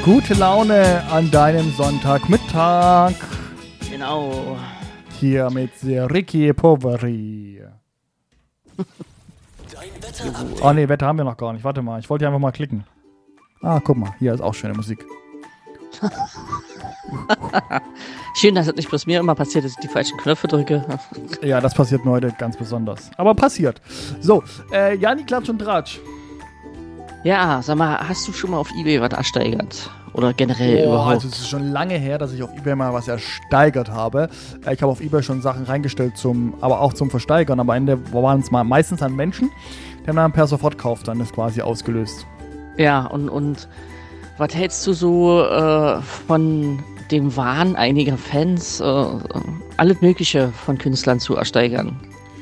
Gute Laune an deinem Sonntagmittag. Genau. Hier mit Ricky Poveri. Oh ne, Wetter haben wir noch gar nicht. Warte mal, ich wollte hier einfach mal klicken. Ah, guck mal, hier ist auch schöne Musik. Schön, dass es nicht bloß mir immer passiert, dass ich die falschen Knöpfe drücke. Ja, das passiert mir heute ganz besonders. Aber passiert. So, Jani, Klatsch und Tratsch. Ja, sag mal, hast du schon mal auf eBay was ersteigert? Oder generell überhaupt? Also es ist schon lange her, dass ich auf eBay mal was ersteigert habe. Ich habe auf eBay schon Sachen reingestellt, aber auch zum Versteigern. Aber am Ende waren es meistens an Menschen, die haben dann per Sofortkauf dann das quasi ausgelöst. Ja, und was hältst du so von dem Wahn einiger Fans, alles Mögliche von Künstlern zu ersteigern?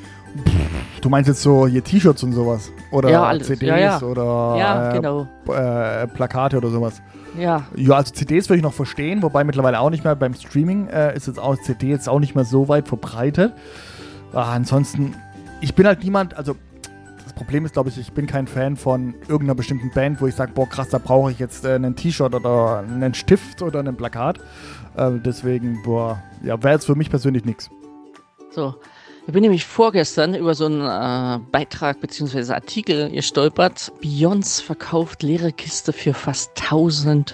Du meinst jetzt so hier T-Shirts und sowas? Oder ja, alles. CDs oder genau. Plakate oder sowas? Ja. Ja, also CDs würde ich noch verstehen, wobei mittlerweile auch nicht mehr beim Streaming ist jetzt auch CD jetzt auch nicht mehr so weit verbreitet. Ansonsten, ich bin halt niemand, also das Problem ist, glaube ich bin kein Fan von irgendeiner bestimmten Band, wo ich sage, boah krass, da brauche ich jetzt ein T-Shirt oder einen Stift oder ein Plakat. Deswegen, wäre jetzt für mich persönlich nichts. So. Ich bin nämlich vorgestern über so einen Beitrag bzw. Artikel gestolpert. Beyoncé verkauft leere Kiste für fast $1000.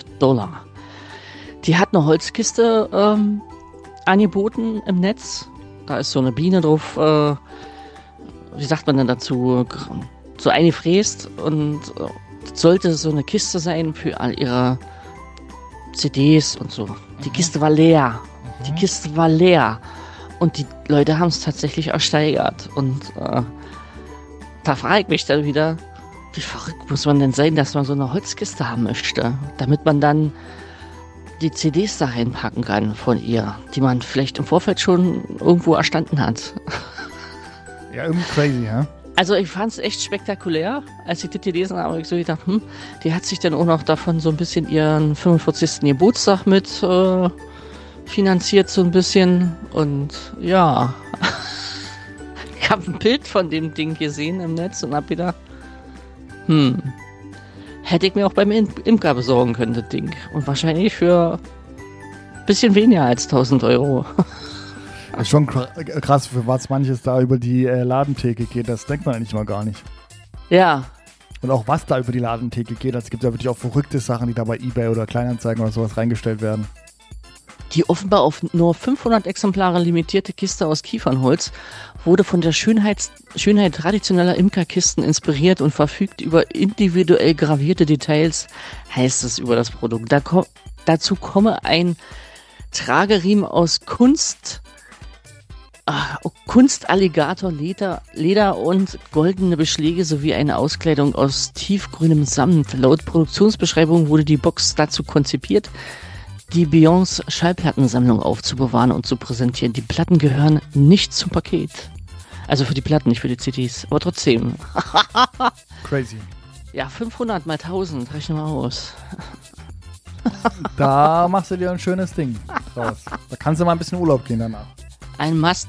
Die hat eine Holzkiste angeboten im Netz. Da ist so eine Biene drauf, wie sagt man denn dazu, so eingefräst. Und sollte so eine Kiste sein für all ihre CDs und so. Die Kiste war leer. Die Kiste war leer. Und die Leute haben es tatsächlich ersteigert. Und da frage ich mich dann wieder, wie verrückt muss man denn sein, dass man so eine Holzkiste haben möchte, damit man dann die CDs da reinpacken kann von ihr, die man vielleicht im Vorfeld schon irgendwo erstanden hat. Ja, irgendwie crazy, ja? Also ich fand es echt spektakulär, als ich das gelesen habe, habe ich so gedacht, die hat sich dann auch noch davon so ein bisschen ihren 45. Geburtstag mit finanziert so ein bisschen und ja, ich habe ein Bild von dem Ding gesehen im Netz und habe gedacht, hätte ich mir auch beim Imker besorgen können, das Ding. Und wahrscheinlich für ein bisschen weniger als 1000 Euro. Das ist schon krass, für was manches da über die Ladentheke geht, das denkt man eigentlich mal gar nicht. Ja. Und auch was da über die Ladentheke geht, es gibt ja wirklich auch verrückte Sachen, die da bei eBay oder Kleinanzeigen oder sowas reingestellt werden. Die offenbar auf nur 500 Exemplare limitierte Kiste aus Kiefernholz wurde von der Schönheit traditioneller Imkerkisten inspiriert und verfügt über individuell gravierte Details, heißt es über das Produkt. Dazu komme ein Trageriemen aus Kunstalligator, Leder und goldene Beschläge sowie eine Auskleidung aus tiefgrünem Samt. Laut Produktionsbeschreibung wurde die Box dazu konzipiert, die Beyoncé Schallplattensammlung aufzubewahren und zu präsentieren. Die Platten gehören nicht zum Paket. Also für die Platten, nicht für die CDs. Aber trotzdem. Crazy. Ja, 500 mal 1000, rechne mal aus. Da machst du dir ein schönes Ding draus. Da kannst du mal ein bisschen Urlaub gehen danach. Ein Must